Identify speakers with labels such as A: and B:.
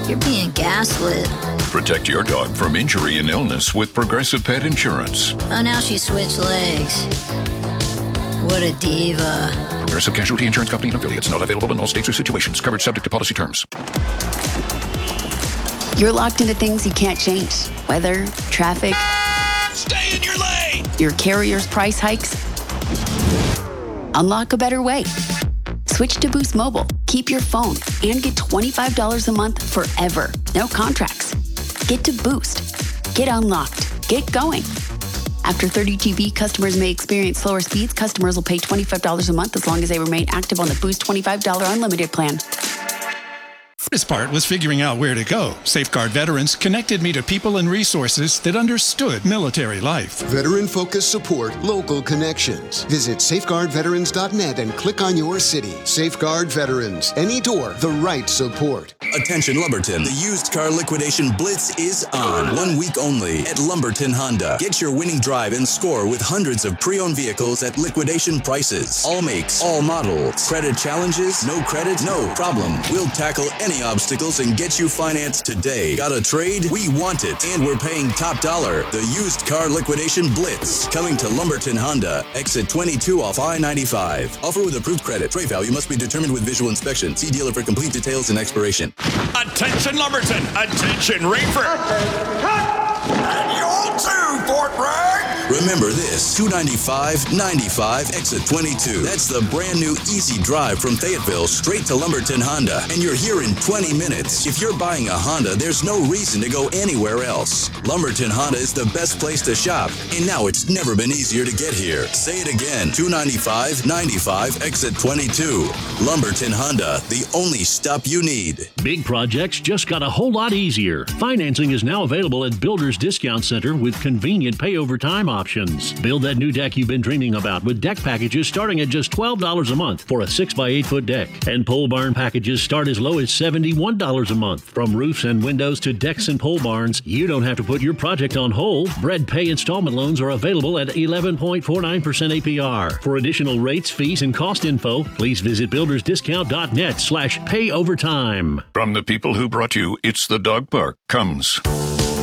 A: You're being gaslit.
B: Protect your dog from injury and illness with Progressive Pet Insurance.
A: Oh, now she switched legs. What a diva.
B: Progressive Casualty Insurance Company and affiliates. Not available in all states or situations. Coverage subject to policy terms.
C: You're locked into things you can't change. Weather, traffic.
D: Stay in your lane!
C: Your carrier's price hikes. Unlock a better way. Switch to Boost Mobile. Keep your phone and get $25 a month forever. No contracts. Get to Boost. Get unlocked. Get going. After 30 GB, customers may experience slower speeds. Customers will pay $25 a month as long as they remain active on the Boost $25 unlimited plan.
E: This part was figuring out where to go. Safeguard Veterans connected me to people and resources that understood military life.
F: Veteran-focused support, local connections. Visit safeguardveterans.net and click on your city. Safeguard Veterans. Any door, the right support.
D: Attention Lumberton, the used car liquidation blitz is on. 1 week only at Lumberton Honda. Get your winning drive and score with hundreds of pre-owned vehicles at liquidation prices. All makes, all models. Credit challenges? No credit? No problem. We'll tackle any obstacles and get you financed today. Got a trade? We want it. And we're paying top dollar. The used car liquidation blitz. Coming to Lumberton Honda. Exit 22 off I-95. Offer with approved credit. Trade value must be determined with visual inspection. See dealer for complete details and expiration.
G: Attention Lumberton! Attention Reefer! And you too, Fort Bragg!
D: Remember this, 295-95, exit 22. That's the brand new easy drive from Fayetteville straight to Lumberton Honda. And you're here in 20 minutes. If you're buying a Honda, there's no reason to go anywhere else. Lumberton Honda is the best place to shop. And now it's never been easier to get here. Say it again, 295-95, exit 22. Lumberton Honda, the only stop you need.
H: Big projects just got a whole lot easier. Financing is now available at Builders Discount Center with convenient pay over time options. Build that new deck you've been dreaming about with deck packages starting at just $12 a month for a 6x8 foot deck. And pole barn packages start as low as $71 a month. From roofs and windows to decks and pole barns, you don't have to put your project on hold. Bread Pay installment loans are available at 11.49% APR. For additional rates, fees, and cost info, please visit buildersdiscount.net/payovertime.
B: From the people who brought you It's the Dog Park comes